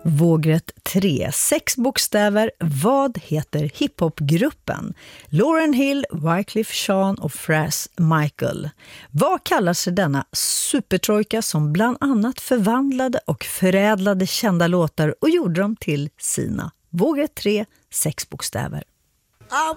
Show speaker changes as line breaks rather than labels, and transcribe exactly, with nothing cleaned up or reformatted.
Vågrätt tre. Sex bokstäver. Vad heter hiphopgruppen? Lauryn Hill, Wyclef Jean och Fras Michael. Vad kallar sig denna supertrojka som bland annat förvandlade och förädlade kända låtar och gjorde dem till sina? Vågrätt tre. Sex bokstäver.
I